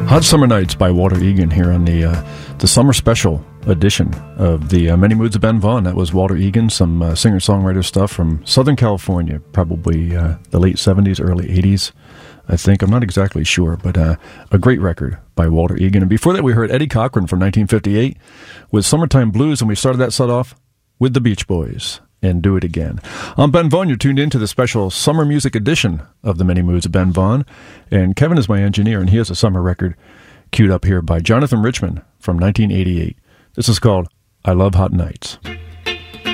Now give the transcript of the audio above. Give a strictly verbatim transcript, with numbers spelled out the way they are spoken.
Hot Summer Nights by Walter Egan here on the uh, the summer special edition of the uh, Many Moods of Ben Vaughn. That was Walter Egan, some uh, singer-songwriter stuff from Southern California, probably uh, the late seventies, early eighties, I think. I'm not exactly sure, but uh, a great record by Walter Egan. And before that, we heard Eddie Cochran from nineteen fifty-eight with Summertime Blues, and we started that set off with the Beach Boys and Do It Again. I'm Ben Vaughn. You're tuned in to the special summer music edition of the Many Moods of Ben Vaughn. And Kevin is my engineer, and he has a summer record queued up here by Jonathan Richman from nineteen eighty-eight. This is called I Love Hot Nights.